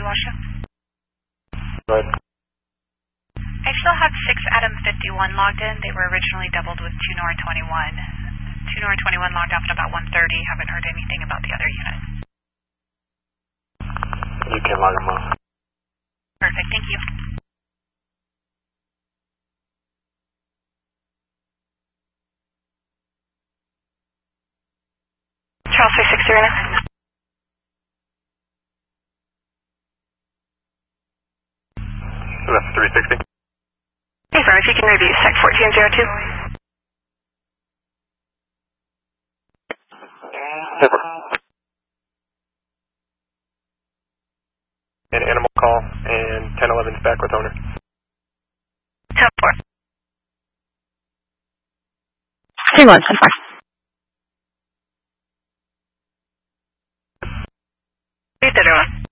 Washoe. Go ahead. I still have 6 Adam 51 logged in. They were originally doubled with 2 Nora 21. 2 Nora 21 logged off at about 1:30. Haven't heard anything about the other unit. You can log them off. Perfect, thank you. Charles 360 right now. So that's 360? Confirm if you can review Sec 1402. An animal call and 1011's back with owner. 10-4. 3-1, 10-4. Repeat that, everyone.